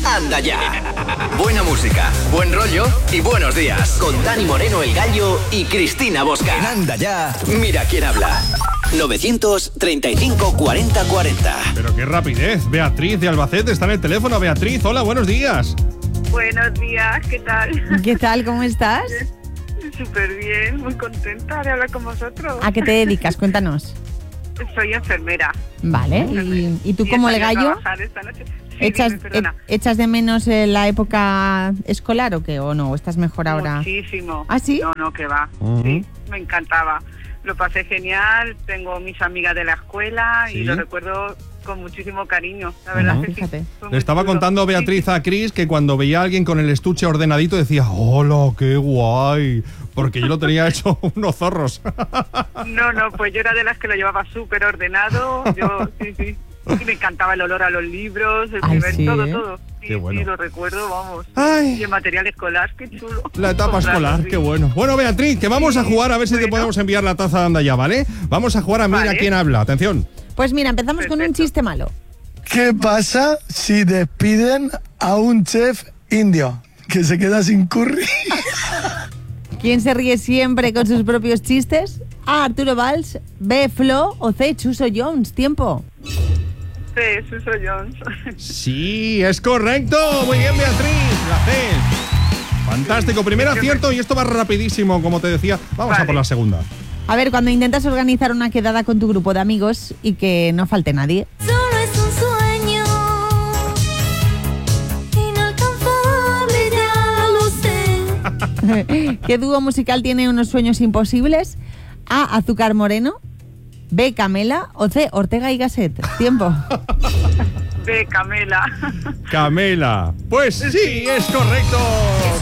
Anda Ya. Buena música, buen rollo y buenos días. Con Dani Moreno, el Gallo, y Cristina Bosca. En Anda Ya, mira quién habla. 935 40 40. Pero qué rapidez. Beatriz de Albacete está en el teléfono. Beatriz, hola, buenos días. Buenos días, ¿qué tal? ¿Qué tal? ¿Cómo estás? Súper bien, muy contenta de hablar con vosotros. ¿A qué te dedicas? Cuéntanos. Soy enfermera. Vale, ¿y tú como el Gallo? Esta noche. Sí, ¿Echas de menos la época escolar o qué? ¿O no? ¿O estás mejor ahora? Muchísimo. ¿Ah, sí? No, que va. Sí, me encantaba. Lo pasé genial, tengo mis amigas de la escuela y lo recuerdo con muchísimo cariño. La verdad que fíjate. sí. Le estaba contando Beatriz a Cris que cuando veía a alguien con el estuche ordenadito decía, ¡hola, qué guay! Porque yo lo tenía hecho unos zorros. No, pues yo era de las que lo llevaba súper ordenado. Sí. Y me encantaba el olor a los libros, el primer, ¿sí? todo. Qué bueno. Sí, lo recuerdo, vamos. Ay. Y el material escolar, qué chulo. La etapa escolar, qué bueno. Bueno, Beatriz, que vamos a jugar a ver si te podemos enviar la taza de Anda Ya, ¿vale? Vamos a jugar a Mira quién habla. Atención. Pues mira, empezamos con un chiste malo. ¿Qué pasa si despiden a un chef indio que se queda sin curry? ¿Quién se ríe siempre con sus propios chistes? A, Arturo Valls, B, Flo o C, Chuso Jones. Tiempo. Sí, Suso Jones. Sí, es correcto. Muy bien, Beatriz. La C. Fantástico. Primer acierto y esto va rapidísimo, como te decía. Vamos a por la segunda. A ver, cuando intentas organizar una quedada con tu grupo de amigos y que no falte nadie. Solo es un sueño inalcanzable, ya lo sé. ¿Qué dúo musical tiene unos sueños imposibles? A, Azúcar Moreno, B, Camela o C, Ortega y Gasset. Tiempo. De Camela. Camela. Pues sí, es correcto.